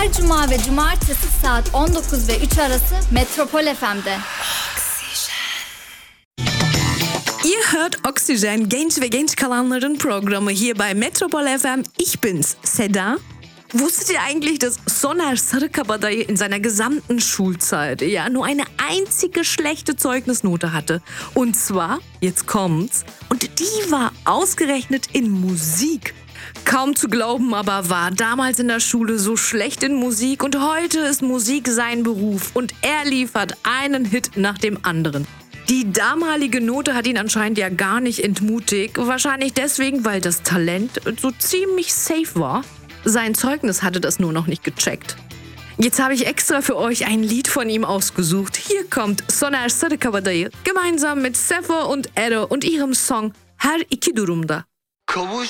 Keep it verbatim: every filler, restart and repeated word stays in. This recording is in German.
Her cuma ve cumartesi saat on dokuz ve üç arası Metropol F M'de. Ihr hört Oxygen, genç ve genç kalanların Programme hier bei Metropol F M. Ich bin's, Seda. Wusstet ihr eigentlich, dass Soner Sarıkabadayı in seiner gesamten Schulzeit ja nur eine einzige schlechte Zeugnisnote hatte? Und zwar, jetzt kommt's, und die war ausgerechnet in Musik. Kaum zu glauben, aber war damals in der Schule so schlecht in Musik und heute ist Musik sein Beruf und er liefert einen Hit nach dem anderen. Die damalige Note hat ihn anscheinend ja gar nicht entmutigt, wahrscheinlich deswegen, weil das Talent so ziemlich safe war. Sein Zeugnis hatte das nur noch nicht gecheckt. Jetzt habe ich extra für euch ein Lied von ihm ausgesucht. Hier kommt Soner Sarıkabadayı gemeinsam mit Sefo und Ero und ihrem Song Her iki durumda. Kavuş